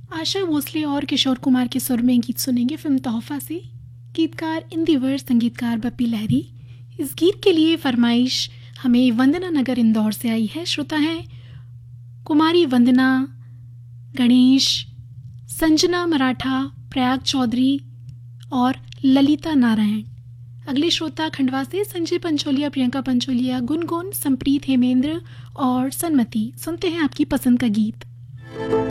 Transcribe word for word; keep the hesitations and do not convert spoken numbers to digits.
आशा भोसले और किशोर कुमार के सुर में गीत सुनेंगे फिल्म तोहफा से। गीतकार इंदिवर, संगीतकार बप्पी लहरी। इस गीत के लिए फरमाइश हमें वंदना नगर इंदौर से आई है। श्रोता हैं कुमारी वंदना, गणेश, संजना मराठा, प्रयाग चौधरी और ललिता नारायण। अगले श्रोता खंडवा से संजय पंचोलिया, प्रियंका पंचोलिया, गुनगुन, संप्रीत, हेमेंद्र और सन्मति। सुनते हैं आपकी पसंद का गीत।